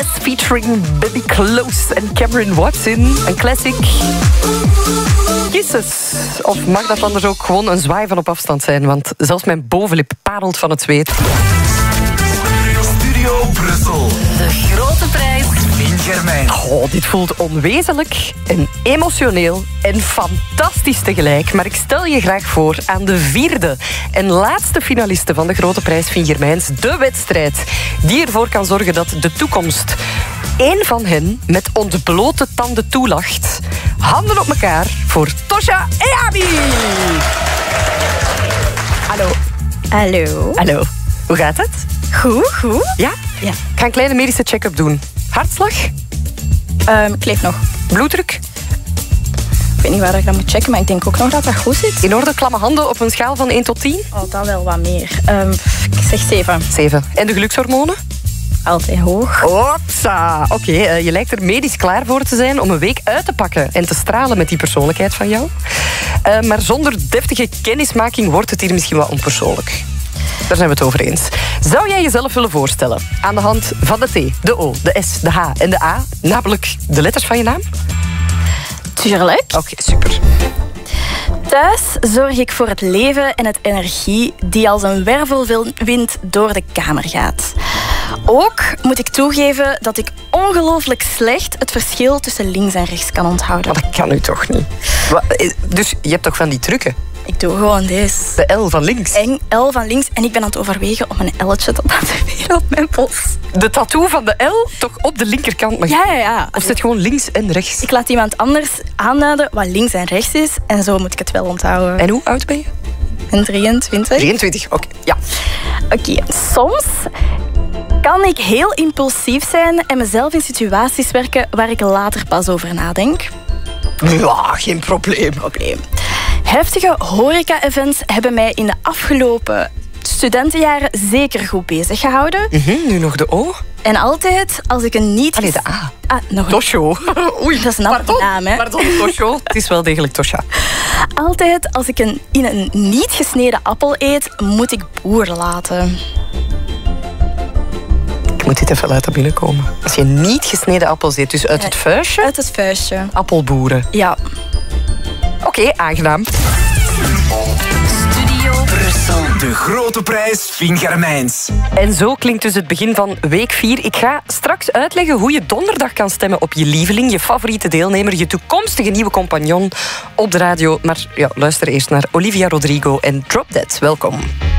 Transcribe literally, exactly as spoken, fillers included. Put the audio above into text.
featuring Baby Close en Cameron Watson. Een classic. Kisses. Of mag dat anders ook gewoon een zwaai van op afstand zijn? Want zelfs mijn bovenlip parelt van het zweet. Studio Brussel. De grote prijs. Fien Germijn. Oh, dit voelt onwezenlijk en emotioneel en fantastisch tegelijk. Maar ik stel je graag voor aan de vierde en laatste finaliste van de grote prijs Fien Germijns. De wedstrijd die ervoor kan zorgen dat de toekomst één van hen met ontblote tanden toelacht. Handen op elkaar voor Tosha Eyabi. Hallo. Hallo. Hallo. Hoe gaat het? Goed, goed. Ja? Ja. Ik ga een kleine medische check-up doen. Hartslag? Um, ik leef nog. Bloeddruk? Ik weet niet waar ik dat moet checken, maar ik denk ook nog dat dat goed zit. In orde, klamme handen op een schaal van één tot tien? Oh, dat wel wat meer. Um, ik zeg zeven. zeven. En de gelukshormonen? Altijd hoog. Hopsa. Oké, okay, uh, je lijkt er medisch klaar voor te zijn om een week uit te pakken en te stralen met die persoonlijkheid van jou. Uh, maar zonder deftige kennismaking wordt het hier misschien wat onpersoonlijk. Daar zijn we het over eens. Zou jij jezelf willen voorstellen aan de hand van de T, de O, de S, de H en de A, namelijk de letters van je naam? Tuurlijk. Oké, okay, super. Thuis zorg ik voor het leven en het energie die als een wervelwind door de kamer gaat. Ook moet ik toegeven dat ik ongelooflijk slecht het verschil tussen links en rechts kan onthouden. Maar dat kan u toch niet? Dus je hebt toch van die trucken? Ik doe gewoon deze. De L van links? En L van links. En ik ben aan het overwegen om een L'tje te tatoeëren op mijn pols. De tattoo van de L toch op de linkerkant? Maar ja, ja, ja. Of zit gewoon links en rechts? Ik laat iemand anders aanduiden wat links en rechts is. En zo moet ik het wel onthouden. En hoe oud ben je? En drieëntwintig. drieëntwintig, oké. Okay. Ja. Oké, okay. Soms kan ik heel impulsief zijn en mezelf in situaties werken waar ik later pas over nadenk. Ja, geen probleem. probleem. Heftige horeca-events hebben mij in de afgelopen studentenjaren zeker goed bezig gehouden. Mm-hmm, nu nog de O. En altijd als ik een niet... Allee, de A. Ah, nog een... Tosho. Oei, dat is een andere naam, hè. Pardon, Tosho. Het is wel degelijk Tosha. Altijd als ik een, in een niet gesneden appel eet, moet ik boer laten. Ik moet dit even laten binnenkomen. Als je niet gesneden appels eet, dus uit het vuistje? Uit het vuistje. Appelboeren. Ja. Oké, okay, aangenaam. Studio Brussel. De grote prijs Fien Germijns. En zo klinkt dus het begin van week vier. Ik ga straks uitleggen hoe je donderdag kan stemmen op je lieveling, je favoriete deelnemer, je toekomstige nieuwe compagnon op de radio. Maar ja, luister eerst naar Olivia Rodrigo en Drop Dead. Welkom.